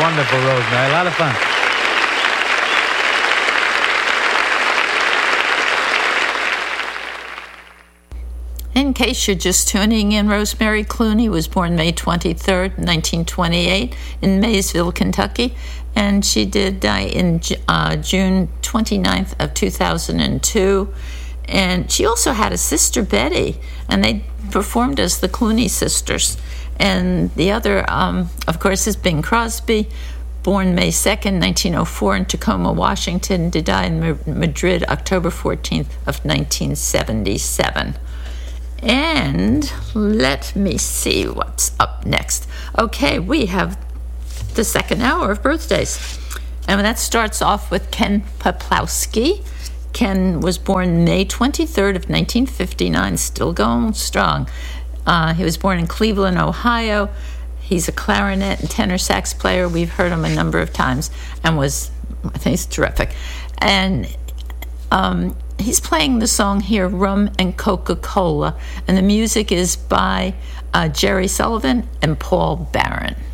wonderful, Rosemary. A lot of fun. In case you're just tuning in, Rosemary Clooney was born May 23rd, 1928 in Maysville, Kentucky, and she did die in June 29th of 2002. And she also had a sister, Betty, and they performed as the Clooney sisters. And the other, of course, is Bing Crosby, born May 2nd, 1904 in Tacoma, Washington, to die in Madrid October 14th of 1977. And let me see what's up next. Okay, we have the second hour of birthdays. And that starts off with Ken Peplowski. Ken was born May 23rd of 1959, still going strong. He was born in Cleveland, Ohio. He's a clarinet and tenor sax player. We've heard him a number of times and I think he's terrific. And he's playing the song here, Rum and Coca-Cola, and the music is by Jerry Sullivan and Paul Barron.